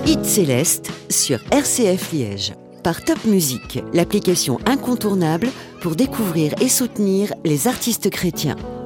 Hit Céleste sur RCF Liège. Par Top Music, l'application incontournable pour découvrir et soutenir les artistes chrétiens.